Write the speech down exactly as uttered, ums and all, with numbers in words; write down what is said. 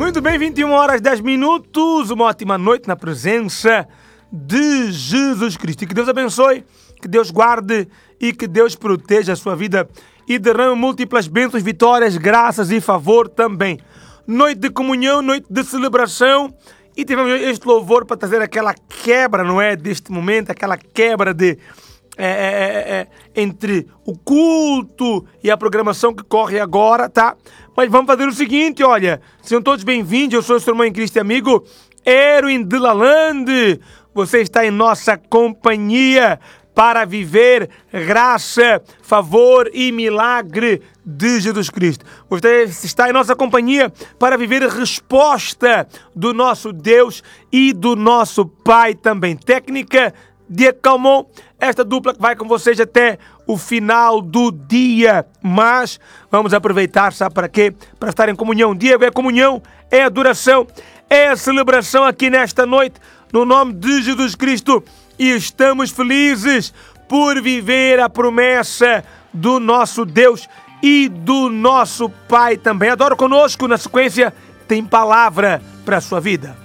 Muito bem, vinte e uma horas, dez minutos, uma ótima noite na presença de Jesus Cristo. E que Deus abençoe, que Deus guarde e que Deus proteja a sua vida e derrame múltiplas bênçãos, vitórias, graças e favor também. Noite de comunhão, noite de celebração, e tivemos este louvor para trazer aquela quebra, não é, deste momento, aquela quebra de... É, é, é, entre o culto e a programação que corre agora, tá? Mas vamos fazer o seguinte, olha, sejam todos bem-vindos, eu sou o seu irmão em Cristo e amigo, Erwin de Lalande. Você está em nossa companhia para viver graça, favor e milagre de Jesus Cristo. Você está em nossa companhia para viver a resposta do nosso Deus e do nosso Pai também. Técnica de Calmon, esta dupla que vai com vocês até o final do dia, mas vamos aproveitar, sabe para quê? Para estar em comunhão. Dia é comunhão, é adoração, é a celebração aqui nesta noite, no nome de Jesus Cristo, e estamos felizes por viver a promessa do nosso Deus e do nosso Pai também. Adoro conosco, na sequência tem palavra para a sua vida.